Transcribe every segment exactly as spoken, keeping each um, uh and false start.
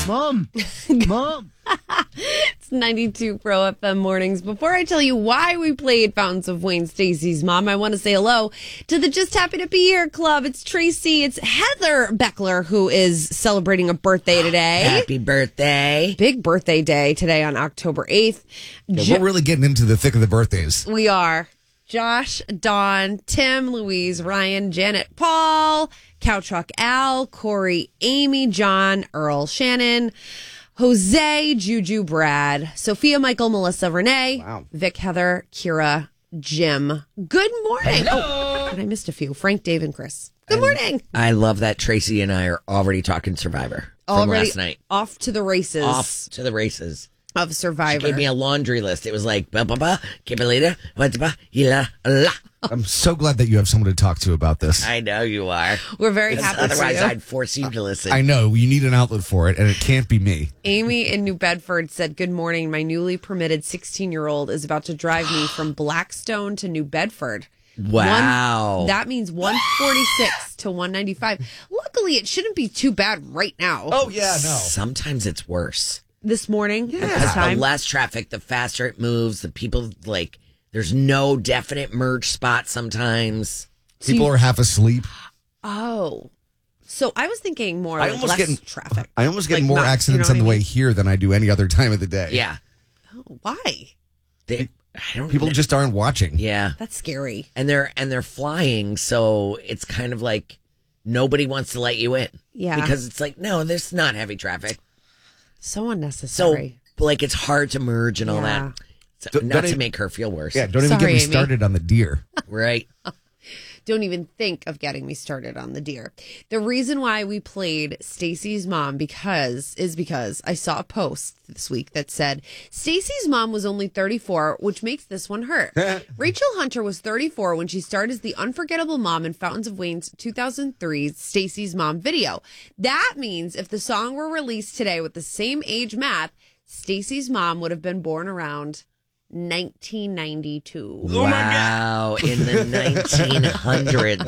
Mom, Mom. It's ninety-two Pro F M mornings. Before I tell you why we played Fountains of Wayne Stacy's Mom, I want to say hello to the Just Happy to Be Here Club. It's Tracy. It's Heather Beckler who is celebrating a birthday today. Happy birthday. Big birthday day today on October eighth. Yeah, jo- we're really getting into the thick of the birthdays. We are. Josh, Dawn, Tim, Louise, Ryan, Janet, Paul, Cowtruck Al, Corey, Amy, John, Earl, Shannon, Jose, Juju, Brad, Sophia, Michael, Melissa, Renee, wow. Vic, Heather, Kira, Jim. Good morning. Hello. Oh, and I missed a few. Frank, Dave, and Chris. Good morning. I love that Tracy and I are already talking Survivor from already last night. Off to the races. Off to the races. Of Survivor. She gave me a laundry list. It was like, ba ba ba, Kibalita, ba ba, ila, la. I'm so glad that you have someone to talk to about this. I know you are. We're very happy Otherwise, for you. I'd force you to listen. I know. You need an outlet for it, and it can't be me. Amy in New Bedford said, good morning. My newly permitted sixteen-year-old is about to drive me from Blackstone to New Bedford. Wow. One, that means one forty-six to one ninety-five. Luckily, it shouldn't be too bad right now. Oh, yeah, no. Sometimes it's worse. This morning, Yeah. at this time. The less traffic, the faster it moves. The people, like, there's no definite merge spot sometimes. People are half asleep. Oh. So I was thinking more I like almost less get in- traffic. I almost get Like more not- accidents you know on the what I way mean? here than I do any other time of the day. Yeah. Oh, why? They, I don't People know. just aren't watching. Yeah. That's scary. And they're and they're flying, so it's kind of like nobody wants to let you in. Yeah. Because it's like, no, there's not heavy traffic. So So unnecessary. like it's hard to merge and all Yeah. that. So, Don't- not don't to even- make her feel worse. Yeah, don't even Sorry, get me Amy. started on the deer. Right. Don't even think of getting me started on the deer. The reason why we played Stacy's mom because is because I saw a post this week that said Stacy's mom was only thirty-four, which makes this one hurt. Rachel Hunter was thirty-four when she starred as the unforgettable mom in Fountains of Wayne's two thousand three Stacy's Mom video. That means if the song were released today with the same age math, Stacy's mom would have been born around nineteen ninety-two. Wow. In the nineteen hundreds.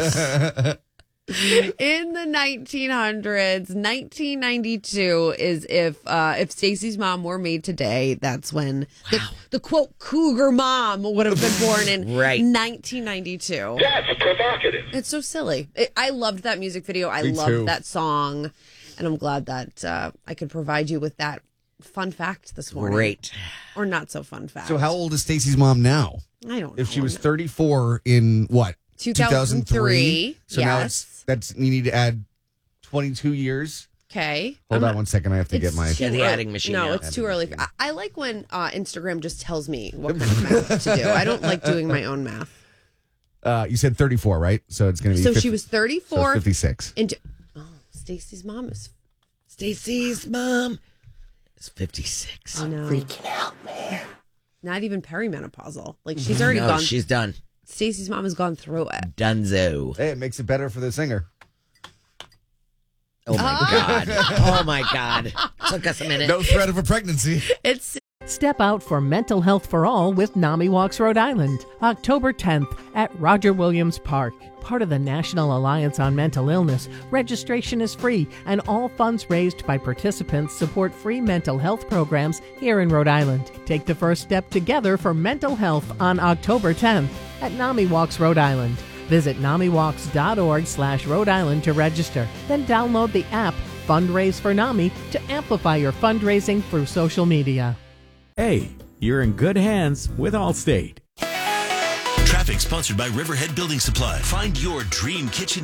In the nineteen hundreds, nineteen ninety-two is if uh, if Stacy's mom were made today. That's when the, the quote cougar mom would have been born in Right. nineteen ninety-two. That's provocative. It's so silly. It, I loved that music video. I Me loved too. that song, and I'm glad that uh, I could provide you with that fun fact this morning. Great. Or not so fun fact. So how old is Stacy's mom now? I don't know. If she was thirty-four in what? two thousand three. So now it's, that's, you need to add twenty-two years. Okay. Hold I'm on one second. I have to It's get my. Yeah, the too adding early. machine No, out. it's too early. I, I like when uh, Instagram just tells me what kind of math to do. I don't like doing my own math. Uh, you said thirty-four, right? So it's going to be So fifty, she was so thirty-four. fifty-six. Into, oh, Stacy's mom is. Stacy's mom is fifty-six. I know. Freaking out, man. Not even perimenopausal. Like she's already No, gone. she's done. Stacy's mom has gone through it. Dunzo. Hey, it makes it better for the singer. Oh my God. Oh my God. Took us a minute. No threat of a pregnancy. It's Step out for Mental Health for All with NAMI Walks Rhode Island, October tenth at Roger Williams Park. Part of the National Alliance on Mental Illness, registration is free and all funds raised by participants support free mental health programs here in Rhode Island. Take the first step together for mental health on October tenth at NAMI Walks Rhode Island. Visit namiwalks.org slash Rhode Island to register. Then download the app Fundraise for NAMI to amplify your fundraising through social media. Hey, you're in good hands with Allstate. Traffic sponsored by Riverhead Building Supply. Find your dream kitchen